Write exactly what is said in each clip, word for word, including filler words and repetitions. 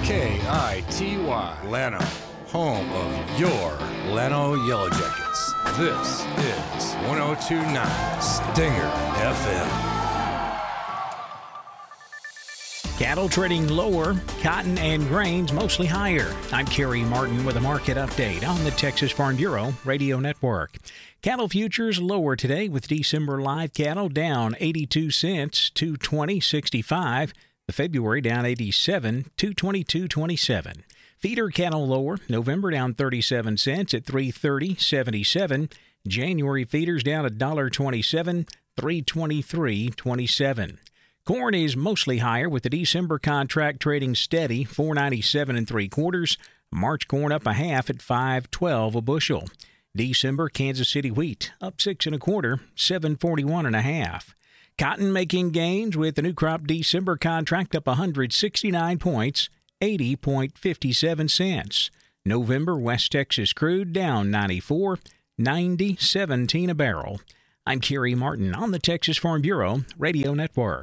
K I T Y, Llano, home of your Llano Yellow Jackets. This is one oh two point nine Stinger F M. Cattle trading lower, cotton and grains mostly higher. I'm Kerry Martin with a market update on the Texas Farm Bureau Radio Network. Cattle futures lower today with December live cattle down eighty-two cents, two twenty sixty-five. The February down eighty-seven, two twenty-two twenty-seven. Feeder cattle lower, November down thirty-seven cents at three thirty seventy-seven. January feeders down one twenty-seven, three twenty-three twenty-seven. Corn is mostly higher with the December contract trading steady, four ninety-seven and three quarters. March corn up a half at five twelve a bushel. December Kansas City wheat up six and a quarter, seven forty-one and a half. Cotton making gains with the new crop December contract up one hundred sixty-nine points, eighty fifty-seven cents. November West Texas crude down ninety-four, ninety seventeen a barrel. I'm Kerry Martin on the Texas Farm Bureau Radio Network.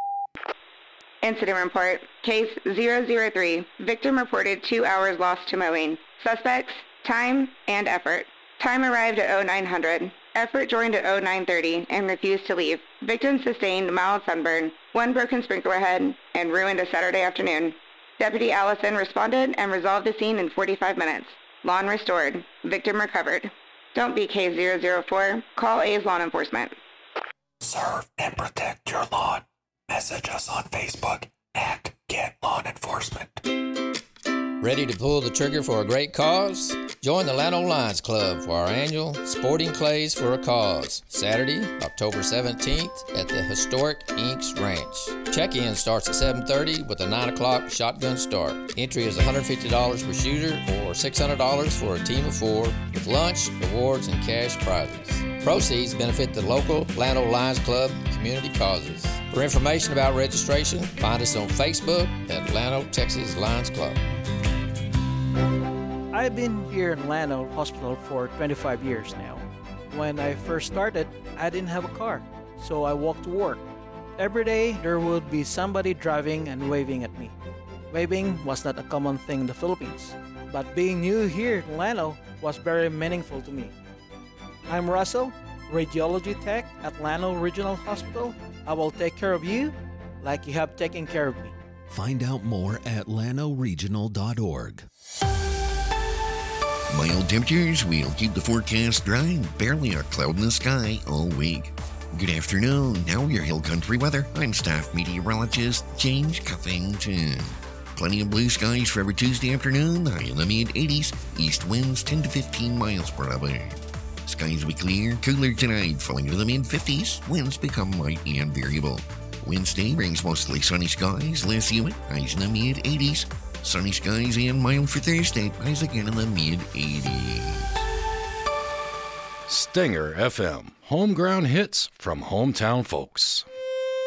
Incident report. Case zero zero three. Victim reported two hours lost to mowing. Suspects, time, and effort. Time arrived at oh nine hundred. Effort joined at oh nine thirty and refused to leave. Victim sustained mild sunburn, one broken sprinkler head, and ruined a Saturday afternoon. Deputy Allison responded and resolved the scene in forty-five minutes. Lawn restored. Victim recovered. Don't be case zero zero four. Call A's Lawn Enforcement. Serve and protect your lawn. Message us on Facebook at Get Lawn Enforcement. Ready to pull the trigger for a great cause? Join the Llano Lions Club for our annual Sporting Clays for a Cause, Saturday, October seventeenth at the historic Inks Ranch. Check-in starts at seven thirty with a nine o'clock shotgun start. Entry is one hundred fifty dollars per shooter or six hundred dollars for a team of four with lunch, awards, and cash prizes. Proceeds benefit the local Llano Lions Club community causes. For information about registration, find us on Facebook at Llano Texas Lions Club. I've been here in Llano Hospital for twenty-five years now. When I first started, I didn't have a car, so I walked to work. Every day, there would be somebody driving and waving at me. Waving was not a common thing in the Philippines, but being new here in Llano was very meaningful to me. I'm Russell, Radiology Tech at Llano Regional Hospital. I will take care of you like you have taken care of me. Find out more at llano regional dot org. Mild temperatures will keep the forecast dry and barely a cloud in the sky all week. Good afternoon. Now your Hill Country weather. I'm staff meteorologist James Cuffington. Plenty of blue skies for every Tuesday afternoon, high in the mid-eighties. East winds ten to fifteen miles per hour. Skies will be clear, cooler tonight, falling to the mid-fifties. Winds become light and variable. Wednesday brings mostly sunny skies, less humid, highs in the mid-eighties. Sunny skies and mild for Thursday, highs again in the mid-eighties. Stinger F M, homegrown hits from hometown folks.